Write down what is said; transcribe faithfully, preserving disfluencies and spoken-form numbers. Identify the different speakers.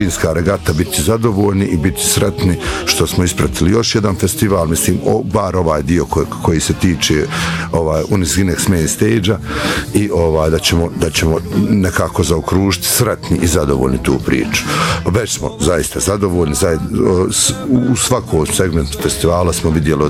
Speaker 1: Vinska regata biti zadovoljni i biti sretni što smo ispratili još jedan festival, mislim, o, bar ovaj dio koji, koji se tiče ovaj, Unis Ginex main stage-a i ovaj, da, ćemo, da ćemo nekako zaokružiti sretni i zadovoljni tu priču. Već smo zaista zadovoljni, zaista, u svakom segmentu festivala smo vidjeli